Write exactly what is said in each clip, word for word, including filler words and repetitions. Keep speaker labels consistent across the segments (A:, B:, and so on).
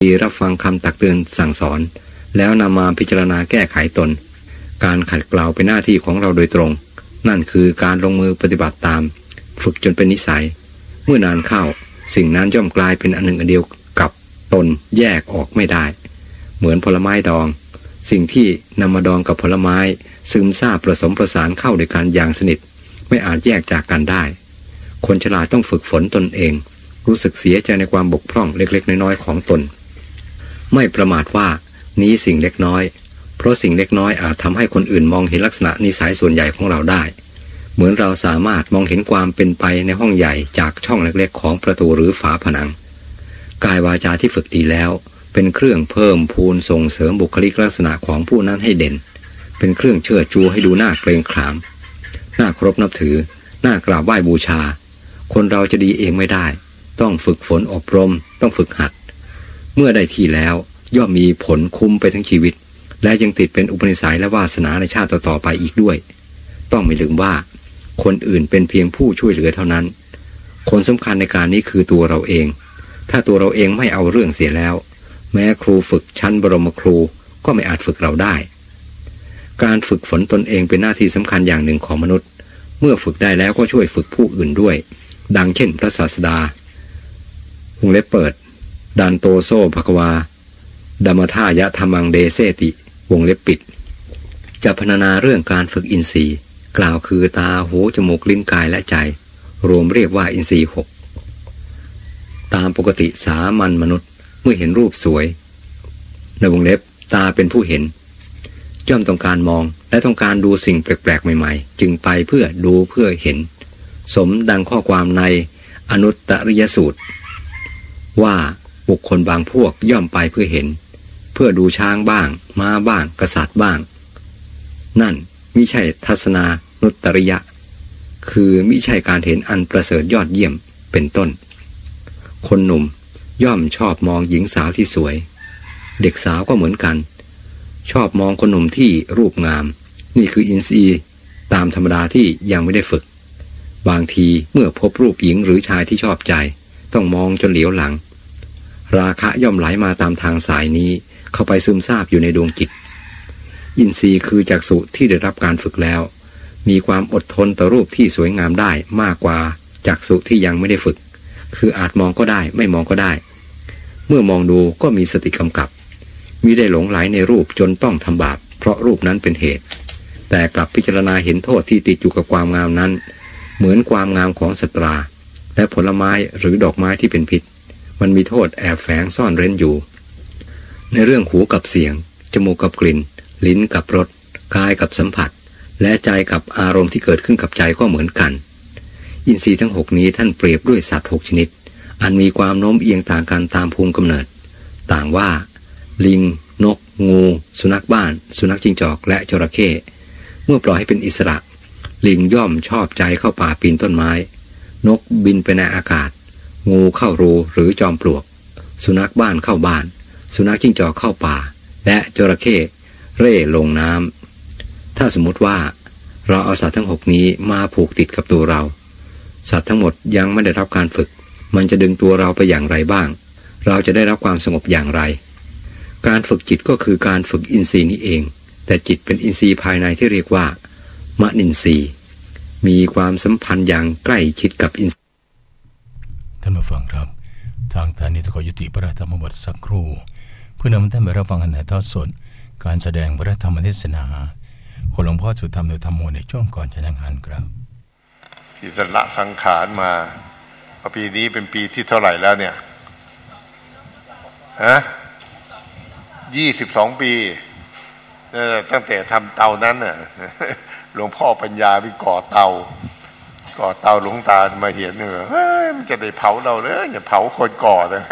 A: รับฟังคำตักเตือนสั่งสอนแล้วนำมาพิจารณาแก้ไขตนการขัดเกลาเป็นหน้าที่ของเราโดยตรงนั่นคือการลงมือปฏิบัติตามฝึกจนเป็นนิสัยเมื่อนานเข้าสิ่งนั้นย่อมกลายเป็นอันหนึ่งอันเดียวกับตนแยกออกไม่ได้เหมือนผลไม้ดองสิ่งที่นำมาดองกับผลไม้ซึมซาบผสมประสานเข้าด้วยกันอย่างสนิทไม่อาจแยกจากกันได้คนฉลาดต้องฝึกฝนตนเองรู้สึกเสียใจในความบกพร่องเล็กๆน้อยๆของตนไม่ประมาทว่านี้สิ่งเล็กน้อยเพราะสิ่งเล็กน้อยอาจทำให้คนอื่นมองเห็นลักษณะนิสัยส่วนใหญ่ของเราได้เหมือนเราสามารถมองเห็นความเป็นไปในห้องใหญ่จากช่องเล็กๆของประตูหรือฝาผนังกายวาจาที่ฝึกดีแล้วเป็นเครื่องเพิ่มพูนส่งเสริมบุคลิกลักษณะของผู้นั้นให้เด่นเป็นเครื่องเชิดชูให้ดูน่าเกรงขามน่าเคารพนับถือน่ากราบไหว้บูชาคนเราจะดีเองไม่ได้ต้องฝึกฝนอบรมต้องฝึกหัดเมื่อได้ที่แล้วย่อมมีผลคุ้มไปทั้งชีวิตและยังติดเป็นอุปนิสัยและวาสนาในชาติต่อๆไปอีกด้วยต้องไม่ลืมว่าคนอื่นเป็นเพียงผู้ช่วยเหลือเท่านั้นคนสำคัญในการนี้คือตัวเราเองถ้าตัวเราเองไม่เอาเรื่องเสียแล้วแม้ครูฝึกชั้นบรมครูก็ไม่อาจฝึกเราได้การฝึกฝนตนเองเป็นหน้าที่สำคัญอย่างหนึ่งของมนุษย์เมื่อฝึกได้แล้วก็ช่วยฝึกผู้อื่นด้วยดังเช่นพระศาสดาวงเล็บเปิดดันโตโซภควาดัมมทายะธรรมังเดเซติวงเล็บปิดจะพรรณนาเรื่องการฝึกอินทรีย์กล่าวคือตาหูจมูกลิ้นกายและใจรวมเรียกว่าอินทรีย์หกตามปกติสามัญมนุษย์เมื่อเห็นรูปสวยในวงเล็บตาเป็นผู้เห็นย่อมต้องการมองและต้องการดูสิ่งแปลกๆใหม่ๆจึงไปเพื่อดูเพื่อเห็นสมดังข้อความในอนุตตริยสูตรว่าบุคคลบางพวกย่อมไปเพื่อเห็นเพื่อดูช้างบ้างม้าบ้างกษัตริย์บ้างนั่นมิใช่ทัศนานุตตริยะคือมิใช่การเห็นอันประเสริฐยอดเยี่ยมเป็นต้นคนหนุ่มย่อมชอบมองหญิงสาวที่สวยเด็กสาวก็เหมือนกันชอบมองคนหนุ่มที่รูปงามนี่คืออินทรีย์ตามธรรมดาที่ยังไม่ได้ฝึกบางทีเมื่อพบรูปหญิงหรือชายที่ชอบใจต้องมองจนเหลียวหลังราคะย่อมไหลมาตามทางสายนี้เข้าไปซึมซาบอยู่ในดวงจิตอินทรีย์คือจักษุที่ได้รับการฝึกแล้วมีความอดทนต่อรูปที่สวยงามได้มากกว่าจักษุที่ยังไม่ได้ฝึกคืออาจมองก็ได้ไม่มองก็ได้เมื่อมองดูก็มีสติกำกับมิได้หลงไหลในรูปจนต้องทำบาปเพราะรูปนั้นเป็นเหตุแต่กลับพิจารณาเห็นโทษที่ติดอยู่กับความงามนั้นเหมือนความงามของสตราและผลไม้หรือดอกไม้ที่เป็นพิษมันมีโทษแอบแฝงซ่อนเร้นอยู่ในเรื่องหูกับเสียงจมูกกับกลิ่นลิ้นกับรสกายกับสัมผัสและใจกับอารมณ์ที่เกิดขึ้นกับใจก็เหมือนกันอินทรีย์ทั้งหกนี้ท่านเปรียบด้วยสัตว์หกชนิดอันมีความโน้มเอียงต่างกันตามภูมิกำเนิดต่างว่าลิงนกงูสุนัขบ้านสุนัขจิ้งจอกและจระเข้เมื่อปล่อยให้เป็นอิสระลิงย่อมชอบใจเข้าป่าปีนต้นไม้นกบินไปในอากาศงูเข้ารูหรือจอมปลวกสุนัขบ้านเข้าบ้านสุนัขจิ้งจอกเข้าป่าและจระเข้เร่ลงน้ำถ้าสมมติว่าเราเอาสัตว์ทั้งหกนี้มาผูกติดกับตัวเราสัตว์ทั้งหมดยังไม่ได้รับการฝึกมันจะดึงตัวเราไปอย่างไรบ้างเราจะได้รับความสงบอย่างไรการฝึกจิตก็คือการฝึกอินทรีย์นี้เองแต่จิตเป็นอินทรีย์ภายในที่เรียกว่ามนินทรีย์มีความสัมพันธ์อย่างใกล้ชิดกับอินทรีย์
B: ท่านผู้ฟังครับทางท่านนี้ขอยุติพระธรรมบทสักครู่เพื่อนำท่านไปรับฟังการถ่ายทอดสดการแสดงพระธรรมเทศนาของหลวงพ่อสุธรรมโดยธรรมโมในช่วงก่อนจะนั่งหันครับ
C: ที่จะละสังขารมาปีนี้เป็นปีที่เท่าไหร่แล้วเนี่ยฮะยี่สิบสองปีตั้งแต่ทำเตานั้นน่ะหลวงพ่อปัญญาไปก่อเตาก่อเตาหลวงตามาเห็นเนอะเฮ้ยมันจะได้เผาเราเลยอย่าเผาคนก่อนะ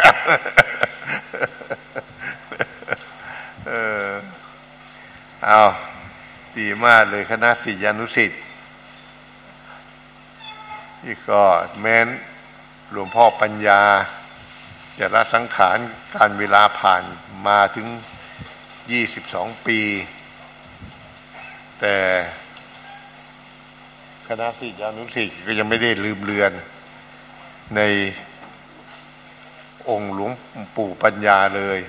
C: เออเอาดีมากเลยคณะศิษยานุศิษย์ที่ก็แม้นหลวงพ่อปัญญาจะละสังขารการเวลาผ่านมาถึงยี่สิบสองปีแต่คณะศิษยานุศิษย์ก็ยังไม่ได้ลืมเลือนในองค์หลวงปู่ปัญญาเลย